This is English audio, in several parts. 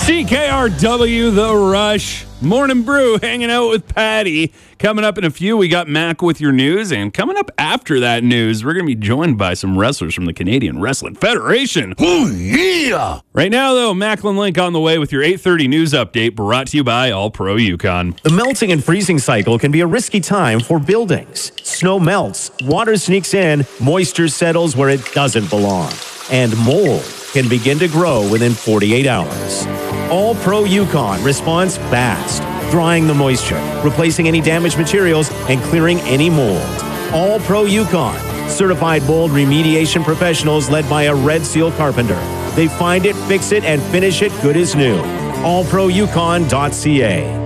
CKRW, The Rush. Morning Brew, hanging out with Patty. Coming up in a few, we got Mac with your news. And coming up after that news, we're going to be joined by some wrestlers from the Canadian Wrestling Federation. Oh, yeah! Right now, though, Macklin Link on the way with your 8:30 news update, brought to you by All Pro Yukon. The melting and freezing cycle can be a risky time for buildings. Snow melts, water sneaks in, moisture settles where it doesn't belong, and mold can begin to grow within 48 hours. All Pro Yukon responds fast, drying the moisture, replacing any damaged materials, and clearing any mold. All Pro Yukon, certified mold remediation professionals led by a Red Seal carpenter. They find it, fix it, and finish it good as new. allproyukon.ca.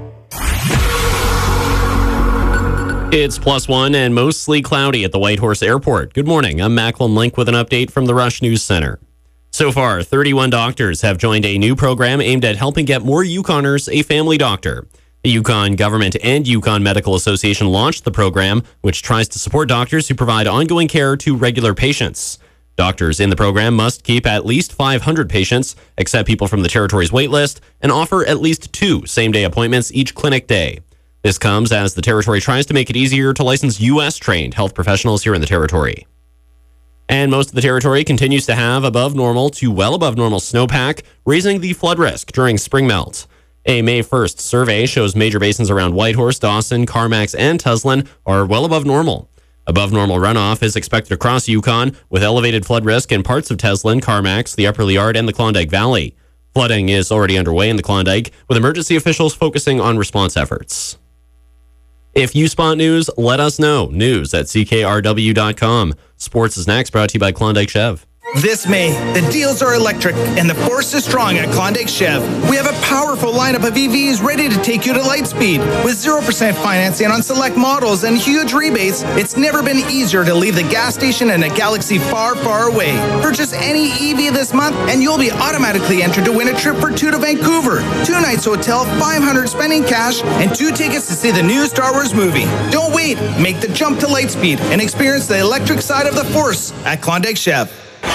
It's +1 and mostly cloudy at the Whitehorse Airport. Good morning. I'm Macklin Link with an update from the Rush News Center. So far, 31 doctors have joined a new program aimed at helping get more Yukoners a family doctor. The Yukon Government and Yukon Medical Association launched the program, which tries to support doctors who provide ongoing care to regular patients. Doctors in the program must keep at least 500 patients, accept people from the territory's waitlist, and offer at least 2 same-day appointments each clinic day. This comes as the territory tries to make it easier to license U.S.-trained health professionals here in the territory. And most of the territory continues to have above normal to well above normal snowpack, raising the flood risk during spring melt. A May 1st survey shows major basins around Whitehorse, Dawson, Carmacks, and Teslin are well above normal. Above normal runoff is expected across Yukon, with elevated flood risk in parts of Teslin, Carmacks, the Upper Liard, and the Klondike Valley. Flooding is already underway in the Klondike, with emergency officials focusing on response efforts. If you spot news, let us know. News at CKRW.com. Sports is next, brought to you by Klondike Chev. This May, the deals are electric and the force is strong at Klondike Chev. We have a powerful lineup of EVs ready to take you to Lightspeed. With 0% financing on select models and huge rebates, it's never been easier to leave the gas station in a galaxy far, far away. Purchase any EV this month and you'll be automatically entered to win a trip for 2 to Vancouver, 2 nights hotel, 500 spending cash, and 2 tickets to see the new Star Wars movie. Don't wait. Make the jump to Lightspeed and experience the electric side of the force at Klondike Chev.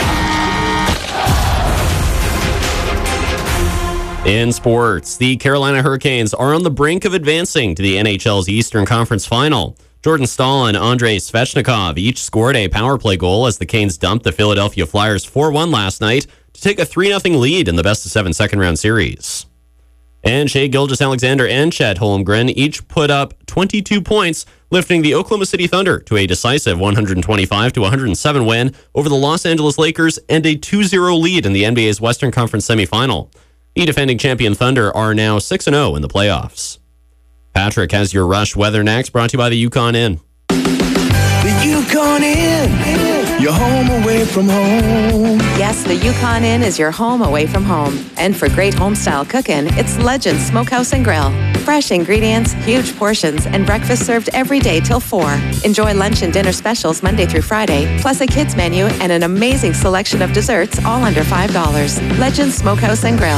In sports, the Carolina Hurricanes are on the brink of advancing to the NHL's Eastern Conference Final. Jordan Staal and Andrei Svechnikov each scored a power play goal as the Canes dumped the Philadelphia Flyers 4-1 last night to take a 3-0 lead in the best-of-7 second-round series. And Shai Gilgeous-Alexander and Chet Holmgren each put up 22 points, lifting the Oklahoma City Thunder to a decisive 125-107 win over the Los Angeles Lakers and a 2-0 lead in the NBA's Western Conference semifinal. The defending champion Thunder are now 6-0 in the playoffs. Patrick has your Rush weather next, brought to you by the Yukon Inn. The Yukon Inn, your home away from home. Yes, the Yukon Inn is your home away from home. And for great home-style cooking, it's Legend Smokehouse and Grill. Fresh ingredients, huge portions, and breakfast served every day till 4. Enjoy lunch and dinner specials Monday through Friday, plus a kids menu and an amazing selection of desserts, all under $5. Legend Smokehouse and Grill.